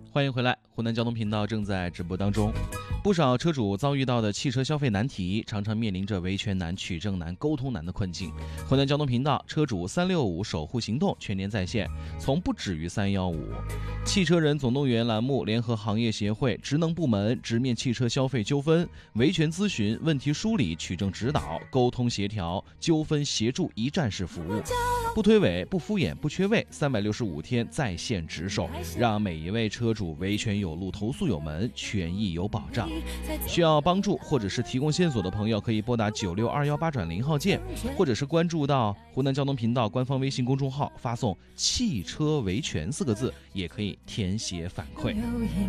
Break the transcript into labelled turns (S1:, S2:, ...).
S1: 欢迎回来，湖南交通频道正在直播当中。不少车主遭遇到的汽车消费难题，常常面临着维权难、取证难、沟通难的困境。湖南交通频道车主365守护行动全年在线，从不止于315。汽车人总动员栏目联合行业协会、职能部门直面汽车消费纠纷，维权咨询、问题梳理、取证指导、沟通协调、纠纷协助一站式服务，不推诿、不敷衍、不缺位，365天在线值守，让每一位车主维权有路，投诉有门，权益有保障。需要帮助或者是提供线索的朋友，可以拨打96218+0号键，或者是关注到湖南交通频道官方微信公众号，发送"汽车维权"4个字，也可以填写反馈。